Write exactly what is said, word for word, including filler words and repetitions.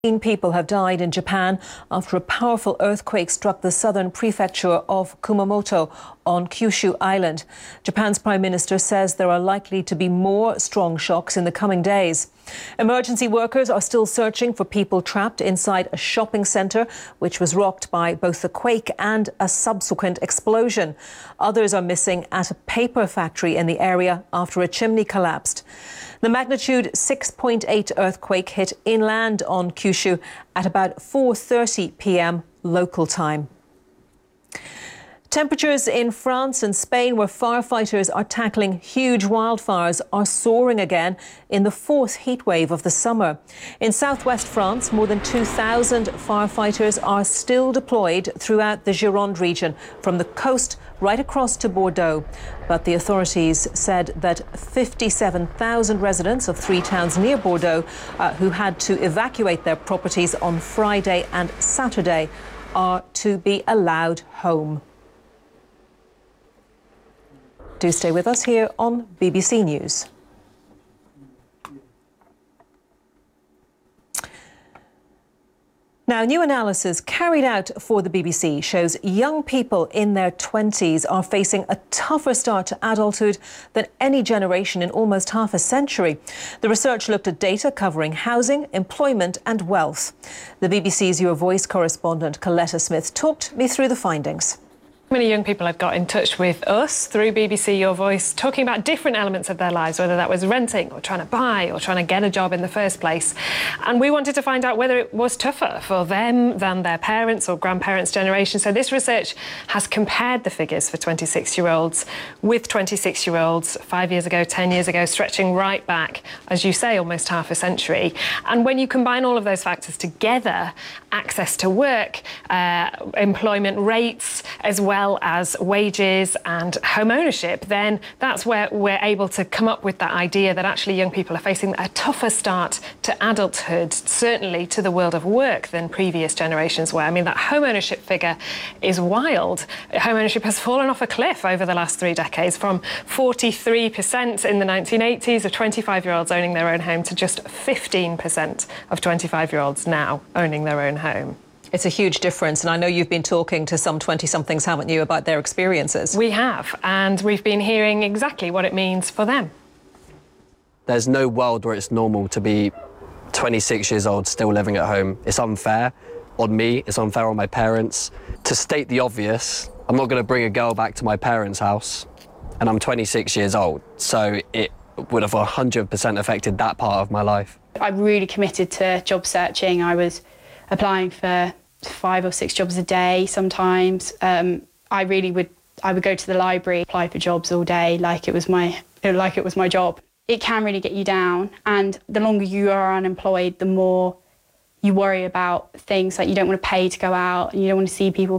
Eighteen people have died in Japan after a powerful earthquake struck the southern prefecture of Kumamoto on Kyushu Island. Japan's Prime Minister says there are likely to be more strong shocks in the coming days. Emergency workers are still searching for people trapped inside a shopping centre, which was rocked by both the quake and a subsequent explosion. Others are missing at a paper factory in the area after a chimney collapsed. The magnitude six point eight earthquake hit inland on Kyushu at about four thirty p m local time. Temperatures in France and Spain, where firefighters are tackling huge wildfires, are soaring again in the fourth heatwave of the summer. In southwest France, more than two thousand firefighters are still deployed throughout the Gironde region, from the coast right across to Bordeaux. But the authorities said that fifty-seven thousand residents of three towns near Bordeaux uh, who had to evacuate their properties on Friday and Saturday are to be allowed home. Do stay with us here on B B C News. Now, new analysis carried out for the B B C shows young people in their twenties are facing a tougher start to adulthood than any generation in almost half a century. The research looked at data covering housing, employment and wealth. The B B C's Your Voice correspondent Coletta Smith talked me through the findings. Many young people had got in touch with us through B B C Your Voice, talking about different elements of their lives, whether that was renting or trying to buy or trying to get a job in the first place. And we wanted to find out whether it was tougher for them than their parents' or grandparents' generation. So this research has compared the figures for twenty-six-year-olds with twenty-six-year-olds five years ago, ten years ago, stretching right back, as you say, almost half a century. And when you combine all of those factors together, access to work, uh, employment rates, as well as wages and home ownership, then that's where we're able to come up with that idea that actually young people are facing a tougher start to adulthood, certainly to the world of work, than previous generations were. I mean, that home ownership figure is wild. Home ownership has fallen off a cliff over the last three decades, from forty-three percent in the nineteen eighties of twenty-five-year-olds owning their own home to just fifteen percent of twenty-five-year-olds now owning their own home. It's a huge difference, and I know you've been talking to some twenty-somethings, haven't you, about their experiences? We have, and we've been hearing exactly what it means for them. There's no world where it's normal to be twenty-six years old still living at home. It's unfair on me, it's unfair on my parents. To state the obvious, I'm not going to bring a girl back to my parents' house, and I'm twenty-six years old, so it would have one hundred percent affected that part of my life. I'm really committed to job searching. I was applying for five or six jobs a day sometimes. Um, I really would, I would go to the library, apply for jobs all day like it was my, like it was my job. It can really get you down, and the longer you are unemployed, the more you worry about things like you don't want to pay to go out and you don't want to see people